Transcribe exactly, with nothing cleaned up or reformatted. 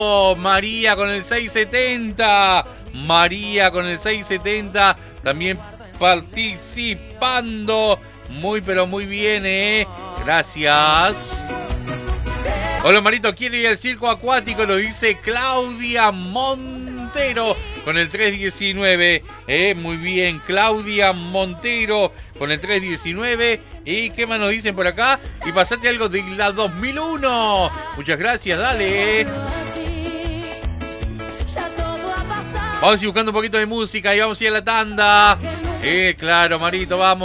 Oh, María con el seiscientos setenta. María con el seiscientos setenta. También participando. Muy, pero muy bien, ¿eh? Gracias. Hola, Marito, quiere ir al circo acuático, lo dice Claudia Montero con el tres diecinueve. Eh, muy bien, Claudia Montero con el tres diecinueve. ¿Y qué más nos dicen por acá? Y pasate algo de la dos mil uno. Muchas gracias, dale. Vamos a ir buscando un poquito de música y vamos a ir a la tanda. Eh, claro, Marito, vamos.